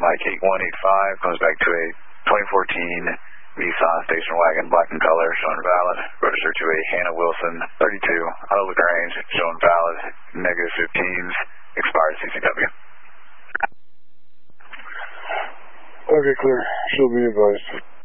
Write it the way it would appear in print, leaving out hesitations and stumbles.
Mike 8185, comes back to a 2014 Nissan station wagon, black in color, showing valid. Registered to a Hannah Wilson 32, Auto LaGrange, showing valid, negative 15s, expired CCW. Okay, clear. She'll be advised.